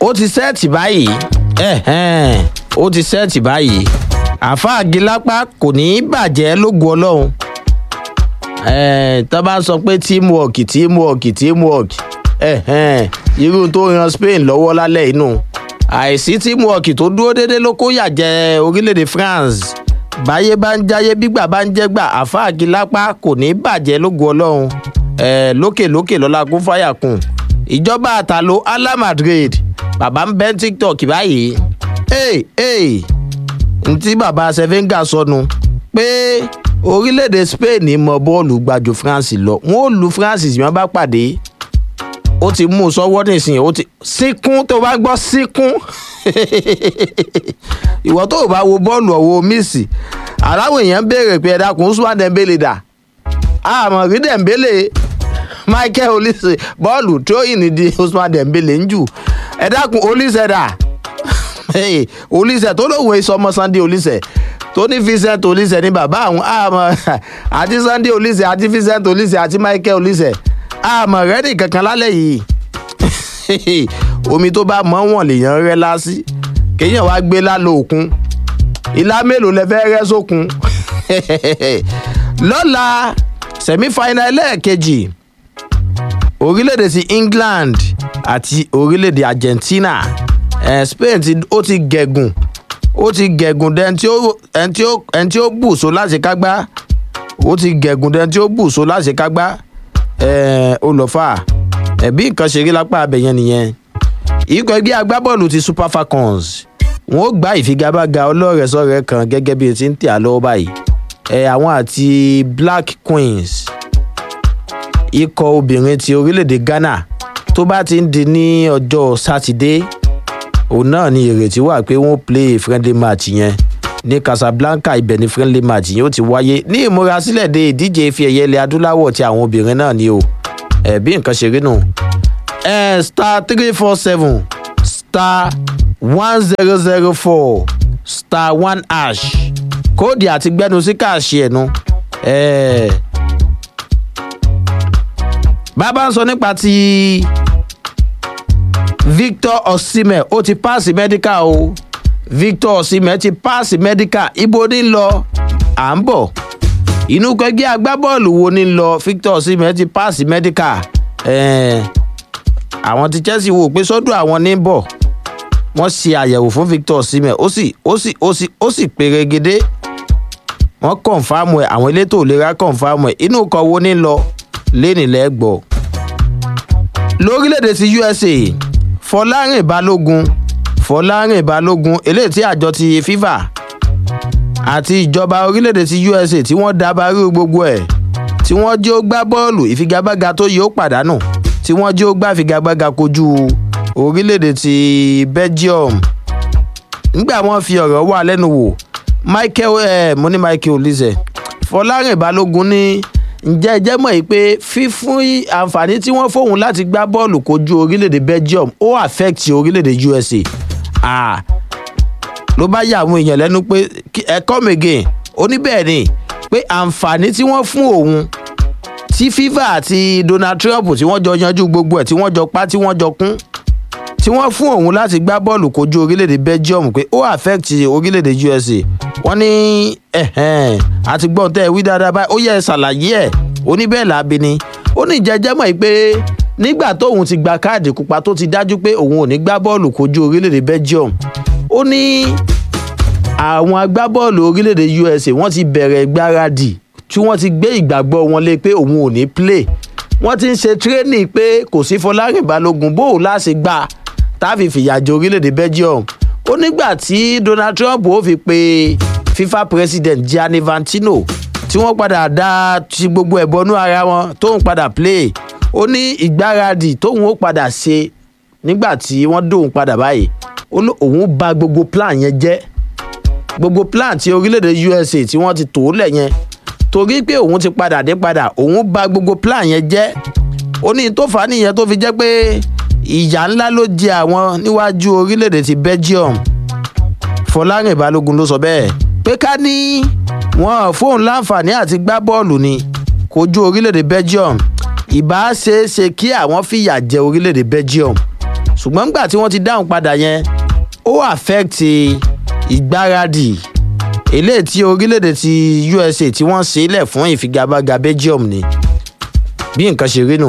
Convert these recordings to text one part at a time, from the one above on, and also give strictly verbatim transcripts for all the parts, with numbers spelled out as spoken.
ó ti sẹ́ẹ̀tì báyìí ẹ̀hẹ́n ó ti sẹ́ẹ̀tì báyìí àfáà Gilápá kò ní í bàjẹ́ lógo ọlọ́run tó bá sọ pé teamwork teamwork teamwork irú tó ran Spain lọ́wọ́ lálẹ́ inú àìsí teamwork tó dúró déédéé ló kó yà jẹ orílẹ̀-èdè France báyé bá ń jáyé bígbà bá ń jẹ́gbà àfáà Gilápá kò ní í bàjẹ́ lógo ọlọ́run lókè lókè lọ́la kún fáyà kùn ìjọba àtàlò Ala Madrid bàbá ń bẹ́ TikTok báyìí ee ee ntí bàbá Sevenga sọnù pé orílẹ̀-èdè Spain mọ bọ́ọ̀lù gbàjù France lọ wọn ò lu France tí wọ́n bá pàdé ó ti mú un sọ́wọ́ nísìnyí ó ti síkún tó bá gbọ́ síkún ìwọ tó o bá wo bọ́ọ̀lù ọ̀wọ́ mísì aláwọ̀ èèyàn béèrè pé ẹ̀dá kùn Ousmane Dembele dà àmọ́ rí Dembele Michael Olise bọ́ọ̀lù tóyìn di Ousmane Dembele ń jù ẹ̀dá kùn Olise dà Olise tó lóun èso ọmọ Sunday Olise tó ní Vincent Olise ní bàbá àwọn àmọ́ àti Sunday Olise àti Vincent Olise àti Michael Olise àmọ́ rẹ́dì kankan lálẹ́ yìí omi tó bá mọ́ wọn lèèyàn rẹ́ lásì kéèyàn wá gbé lálọ́ òkun ìlà mélòó lẹ fẹ́ rẹ́ sókun lọ́la semi-final ẹlẹ́ẹ̀kejì orílẹ̀-èdè ti England àti orílẹ̀-èdè Argentina eh, Spain ti ó ti gẹ̀gùn ó ti gẹ̀gùn dẹ́n tí ó ẹn tí ó ẹn tí ó bù so láti kágbá ó ti gẹ̀gùn dẹ́n tí ó bù so láti kágbá ẹ̀ olùfà ẹ̀bí nǹkan ṣeré lápá abẹ̀yẹn nìyẹn ikọ̀ ẹgbẹ́ agbábọ́ọ̀lù ti Super Falcons wọn ó gba ìfigagbága ọlọ́rẹ̀ẹ́sọ̀rẹ́ kan gẹ́gẹ́ bí ti ń tẹ̀ á lọ́wọ́ báyìí ẹ̀ àwọn àti Black Queens ikọ̀ obìnrin ti orílẹ̀-èdè Ghana tó bá ti ń di ní ọjọ́ sátidé òun náà ni ìrètí wà pé wọ́n play friendly match yẹn ní Casablanca ibẹ̀ ni friendly match yẹn ó ti wáyé ní ìmúrasílẹ̀ de ìdíje ife ẹ̀yẹ ilẹ̀ adúláwọ̀ ti àwọn obìnrin náà ni o ẹ̀ bí nǹkan ṣe rí nù. ẹ̀ star three four seven star one zero zero four star one hash kóòdì àti gbẹ́nu sí káàṣì ẹ̀ nu. ẹ̀ bàbá ń sọ nípa ti Victor Osimhen ó ti paasi medical o Victor Osimhen ti paasi medical ibo ní lọ à ń bọ̀ inú kẹgbẹ́ agbábọ́ọ̀lù wo ní lọ Victor Osimhen ti paasi medical ẹ̀ẹ́n àwọn ti Chelsea wò pé sọ́dọ̀ àwọn ní bọ̀ wọ́n ṣe àyẹ̀wò fún Victor Osimhen ó sì ó sì ó sì ó sì pèrègede wọ́n kọ̀ǹfàmù ẹ̀ àwọn elétò ìlera kọ̀ǹfàmù ẹ̀ inú kan wo ní lọ lénìlẹ́ gbọ́ lórílẹ̀‐èdè ti U S A Fọlárìn Balógun Fọlárìn Balógun eléyìí tí àjọ ti FIFA àti ìjọba orílẹ̀‐èdè ti U S A tí wọ́n dábàárù gbogbo ẹ̀ tí wọ́n jẹ́ ó gbá bọ́ọ̀lù ìfigagbága tó yóò pàdánù tí wọ́n jẹ́ ó gbá ìfigagbága kojú orílẹ̀‐èdè ti Belgium nígbà wọ́n fi ọ̀rọ̀ wà lẹ́nu wò Michael eh, mo ní Michael Olise Fọlárìn Balógun ní ǹjẹ́ ẹ jẹ́ mọ̀ yìí pé fífún àǹfààní tí wọ́n fóun láti gbá bọ́ọ̀lù kojú orílẹ̀-èdè Belgium ó affect orílẹ̀-èdè U S A ah ló bá yà àwọn èèyàn lẹ́nu pé ẹ come again ó ní bẹ́ẹ̀ ni pé àǹfààní tí wọ́n fún òun tí FIFA àti Donald Trump tí wọ́n jọ yanjú gbogbo ẹ̀ tí wọ́n jọ pa tí wọ́n jọ kún tí wọ́n fún òun láti gbá bọ́ọ̀lù kojú orílẹ̀-èdè Belgium pé ó affect orílẹ̀-èdè U S A wọ́n ní ẹ̀hẹ́n àti gbọ́n tẹ́ ẹ wí dáadáa báyìí ó yẹ ṣàlàyé ẹ̀ ó ní bẹ́ẹ̀ láabi ni ó ní jẹ́jẹ́ mọ̀ pé nígbà tóun ti gba káàdì pupa tó ti dájú pé òun ò ní gbá bọ́ọ̀lù kojú orílẹ̀-èdè Belgium ó ní àwọn agbábọ́ọ̀lù orílẹ̀-èdè U S A wọ́n ti bẹ̀rẹ̀ gbáradì tí wọ́n ti gbé ìgbàgbọ́ wọn lé pé òun ò ní play wọ́n ti ń ṣe tírénì pé kò sí Fọlárìn Balógun bó o láṣẹ gbà táfi fìyà jẹ orílẹ̀-èdè Belgium ó nígbà tí Donald Trump ó fi pe FIFA president Gianni Infantino tí wọ́n padà dá ti gbogbo ẹ̀bọnú ara wọn tóun padà play ó ní ìgbáradì tóun ó padà ṣe nígbà tí wọ́n dóun padà báyìí òun bà gbogbo plan yẹn jẹ́ gbogbo plan ti orílẹ̀-èdè U S A tí wọ́n ti tò lẹ̀ yẹn torí pé òun ti padà dé padà òun bà gbogbo plan yẹn jẹ́ ó ní tó fà á nìyẹn tó fi jẹ́ pé ìyà ńlá ló jẹ àwọn níwájú orílẹ̀-èdè ti Belgium Fọlárìn Balógun ló sọ bẹ́ẹ̀ pé ká ní wọn fóun láǹfààní àti gbá bọ́ọ̀lù ni kojú orílẹ̀-èdè Belgium ìbá ṣeé ṣe kí àwọn fìyà jẹ orílẹ̀-èdè Belgium ṣùgbọ́n nígbà tí wọ́n ti dáhùn padà yẹn ó affect ìgbáradì eléyìí tí orílẹ̀-èdè ti U S A tí wọ́n ṣe lẹ̀ fún ìfigagbága Belgium ni bí nǹkan ṣe rí nù.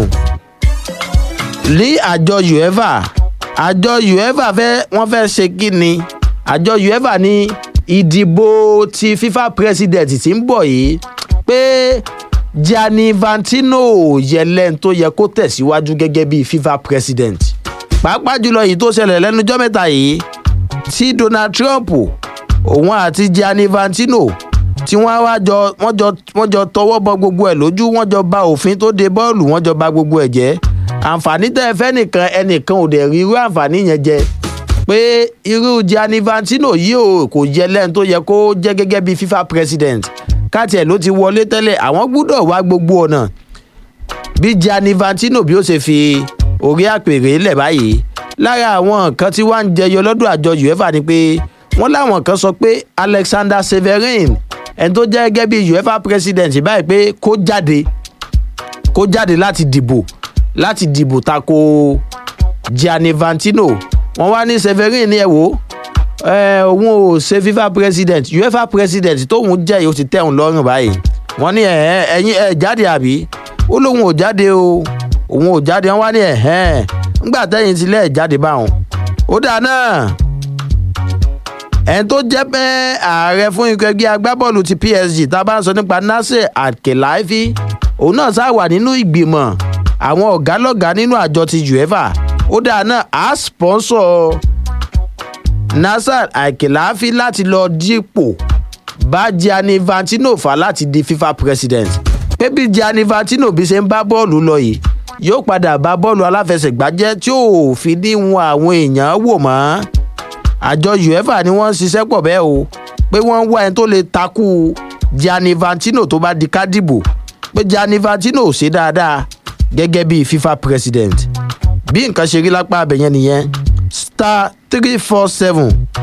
ní àjọ UEFA àjọ UEFA fẹ́ wọ́n fẹ́ ṣe kí ni àjọ UEFA ní ìdìbò ti FIFA president tí ń bọ̀ yìí pé Gianni Infantino yẹlẹ́n tó yẹ kó tẹ̀síwájú gẹ́gẹ́ bí FIFA president pàápàá jùlọ yìí tó ṣẹlẹ̀ lẹ́nujọ́ mẹ́ta yìí tí Donald Trump òun àti Gianni Infantino tí wọ́n wá jọ wọ́n jọ wọ́n jọ tọwọ́ bọ gbogbo ẹ̀ lójú wọ́n jọ bà òfin tó de bọ́ọ̀lù wọ́n jọ bà gbogbo ẹ̀ jẹ́ àǹfààní tẹ́ ẹ fẹ́ nìkan ẹnìkan ò dẹ̀ rí irú àǹfààní yẹn jẹ pé irú Gianni Infantino yìí ò kò yẹ lẹ́nu tó yẹ kó jẹ́ gẹ́gẹ́ bí FIFA president káàtì ẹ̀ ló ti wọlé tẹ́lẹ̀ àwọn gbúdọ̀ wá gbogbo ọ̀nà bí Gianni Infantino bí ó ṣe fi orí àpèrè lẹ̀ báyìí lára àwọn nǹkan tí wọ́n ń jẹyọ lọ́dọ̀ àjọ UEFA ni pé wọ́n láwọn kan sọ pé Alexander Severin ẹni tó jẹ́ gẹ́gẹ́ bí UEFA president báyìí pé kó jáde kó jáde láti dìbò láti dìbò tako Gianni Infantino wọ́n wá ní Severin ní ẹ wò òun ò ṣe FIFA president UEFA president tóun jẹ́ yìí ó ti tẹ́ òun lọ́rùn báyìí wọ́n ní ẹ̀yin ẹ̀ jáde àbí ó lóun ò jáde o òun ò jáde wọ́n wá ní ẹ̀hẹ́n ńgbà tẹ́yìn ti lẹ́ẹ̀ jáde báwọn ó dáa náà ẹni tó jẹ́ pé ààrẹ fún ikọ̀ ẹgbẹ́ agbábọ́ọ̀lù ti P S G tá a bá ń sọ nípa Nasser Al-Khelaifi òun náà sá wà nínú ìgbìmọ̀ àwọn ọ̀gá lọ́gàá nínú àjọ ti UEFA ó dáa náà á sponsor Nasser Al-Khelaifi láti lọ dípò bá Gianni Infantino fà láti di FIFA president pé bí Gianni Infantino bí ṣe ń bá bọ́ọ̀lù lọ yìí yóò padà bá bọ́ọ̀lù aláfẹsẹ̀gbá jẹ́ tí ò fi ní wọn àwọn èèyàn wò mọ́ àjọ UEFA ni wọ́n ń ṣiṣẹ́ pọ̀ bẹ́ẹ̀ o pé wọ́n ń wá ẹni tó lè takú Gianni Infantino tó bá di kádìbò pé Gianni Infantino ò ṣe dáadáa gẹ́gẹ́ bí FIFA president bí nǹkan ṣe rí lápá abẹ̀yẹn nìyẹn star three four seven